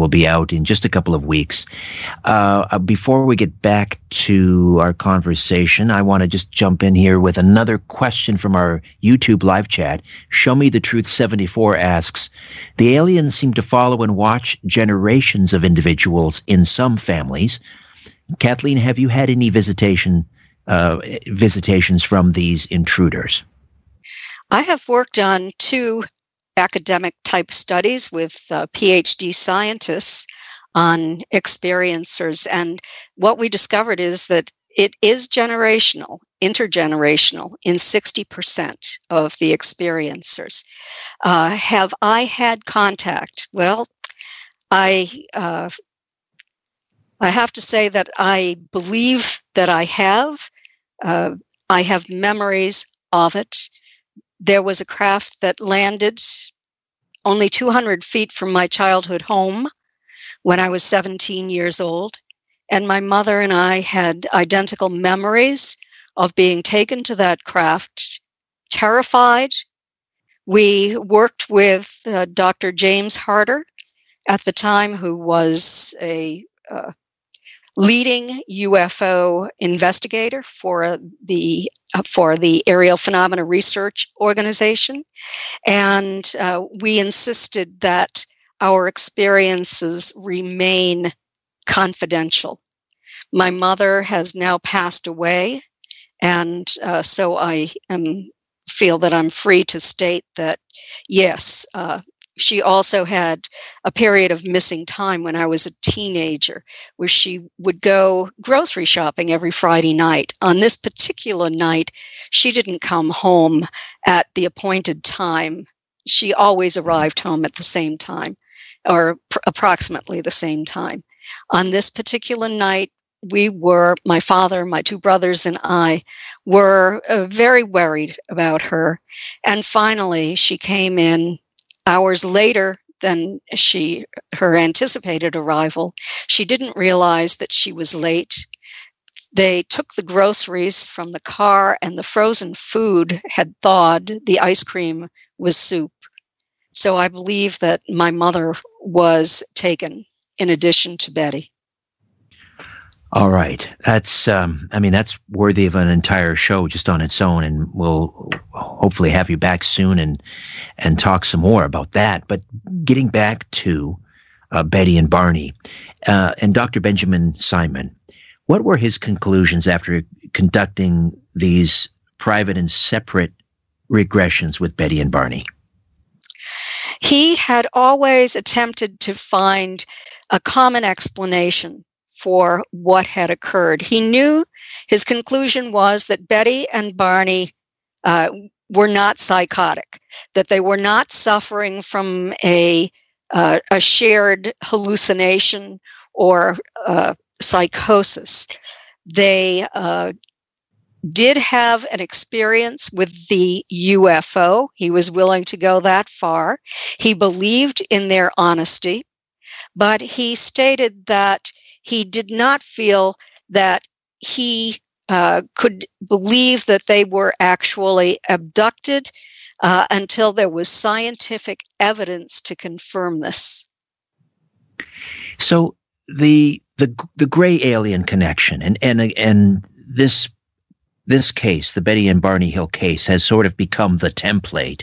will be out in just a couple of weeks. Before we get back to our conversation, I want to just jump in here with another question from our YouTube live chat. Show Me the Truth 74 asks, the aliens seem to follow and watch generations of individuals in some families. Kathleen, have you had any visitations from these intruders? I have worked on 2 academic type studies with PhD scientists on experiencers, and what we discovered is that it is generational, intergenerational in 60% of the experiencers. Have I had contact? Well, I have to say that I believe that I have. I have memories of it. There was a craft that landed only 200 feet from my childhood home when I was 17 years old. And my mother and I had identical memories of being taken to that craft, terrified. We worked with Dr. James Harder at the time, who was a leading UFO investigator for the Aerial Phenomena Research Organization, and we insisted that our experiences remain confidential. My mother has now passed away, and so I feel that I'm free to state that, yes, she also had a period of missing time when I was a teenager, where she would go grocery shopping every Friday night. On this particular night, she didn't come home at the appointed time. She always arrived home at the same time, or approximately the same time. On this particular night, my father, my 2 brothers, and I were very worried about her. And finally, she came in hours later than her anticipated arrival. She didn't realize that she was late. They took the groceries from the car, and the frozen food had thawed. The ice cream was soup. So I believe that my mother was taken in addition to Betty. All right. That's worthy of an entire show just on its own, and we'll hopefully have you back soon and talk some more about that. But getting back to Betty and Barney, and Dr. Benjamin Simon, what were his conclusions after conducting these private and separate regressions with Betty and Barney? He had always attempted to find a common explanation for what had occurred. He knew his conclusion was that Betty and Barney were not psychotic, that they were not suffering from a shared hallucination or psychosis. They did have an experience with the UFO. He was willing to go that far. He believed in their honesty, but he stated that he did not feel that he could believe that they were actually abducted until there was scientific evidence to confirm this. So the gray alien connection and this case, the Betty and Barney Hill case, has sort of become the template,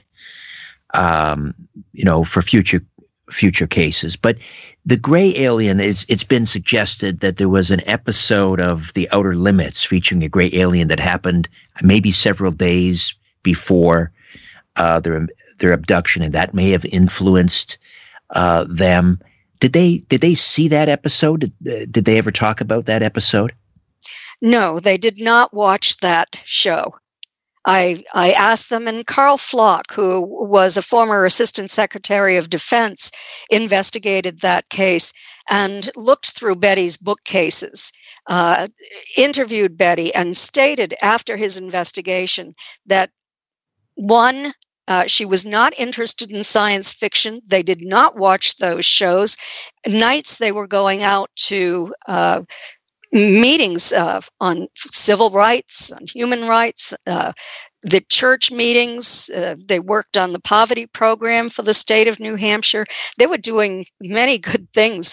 for future cases. But the gray alien it's been suggested that there was an episode of The Outer Limits featuring a gray alien that happened maybe several days before their abduction, and that may have influenced them. Did they see that episode? Did they ever talk about that episode? No, they did not watch that show. I asked them, and Carl Flock, who was a former Assistant Secretary of Defense, investigated that case and looked through Betty's bookcases, interviewed Betty, and stated after his investigation that, one, she was not interested in science fiction. They did not watch those shows. Nights they were going out to meetings on civil rights, on human rights, the church meetings. They worked on the poverty program for the state of New Hampshire. They were doing many good things